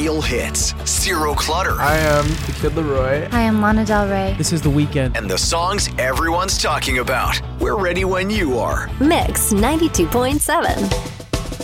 real hits, zero clutter, I am the Kid Laroi. Hi, I'm Lana Del Rey. This is The Weeknd. and the songs everyone's talking about. We're ready when you are. Mix 92.7.